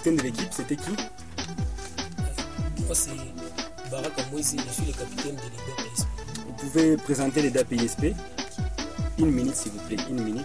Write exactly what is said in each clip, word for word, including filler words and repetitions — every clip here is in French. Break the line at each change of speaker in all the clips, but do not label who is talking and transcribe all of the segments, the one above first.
capitaine de l'équipe, c'était qui?
Moi, c'est Baraka Moïse, je suis le capitaine de l'E D A P S P.
Vous pouvez présenter l'E D A P S P? Une minute, s'il vous plaît, une minute.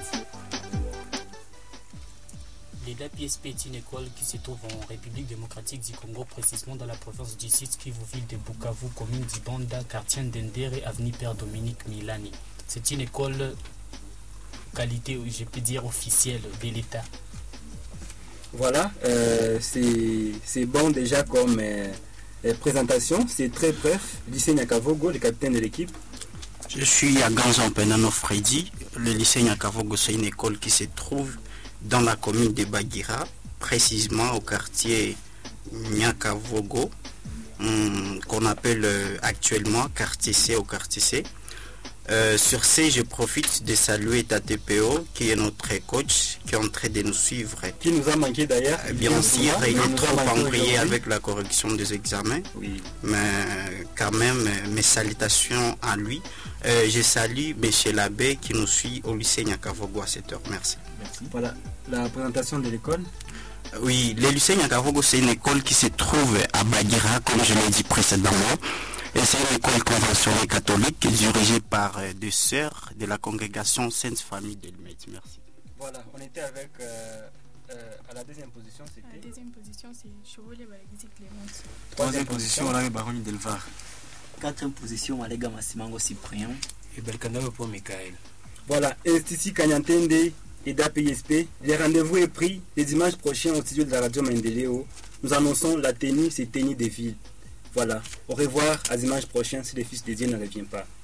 L'E D A P S P est une école qui se trouve en République démocratique du Congo, précisément dans la province du Sud Kivu, ville de Bukavu, commune d'Ibanda, quartier Ndendere, avenue Père Dominique Milani. C'est une école qualité, je peux dire, officielle de l'État.
Voilà, euh, c'est bon déjà comme euh, présentation. C'est très bref. Lycée Nyakavogo, le capitaine de l'équipe.
Je suis à Ganzon Penano Freddy. Le lycée Nyakavogo, c'est une école qui se trouve dans la commune de Bagira, précisément au quartier Nyakavogo, hum, qu'on appelle euh, actuellement quartier C au quartier C. Euh, sur ce, je profite de saluer Tate P O, qui est notre coach, qui est en train de nous suivre.
Qui nous a manqué d'ailleurs.
Bien sûr, il est trop embrouillé avec la correction des examens.
Oui.
Mais quand même, mes salutations à lui. Euh, je salue M. l'abbé qui nous suit au lycée Nyakavogo à cette heure. Merci.
Merci. Voilà la présentation de l'école.
Oui, le lycée Nyakavogo, c'est une école qui se trouve à Bagira, comme je l'ai dit précédemment. Et c'est une école conventionnelle catholique dirigée par euh, deux sœurs de la congrégation Sainte Famille d'Elmette. Merci.
Voilà, on était avec, euh, euh, à la deuxième position, c'était...
La deuxième position, c'est Chevrolet Balagisi Clémence.
Troisième position, on avait Baroni Delvar.
Quatrième position, Alega Massimango Cyprien.
Et Belkanawe pour Michael.
Voilà, Institut Kanyantende et D A P S P. Les rendez-vous est pris les dimanches prochains au studio de la radio Mendeleo. Nous annonçons la tenue, c'est tenue des villes. Voilà, au revoir, à dimanche prochain si le fils de Dieu ne revient pas.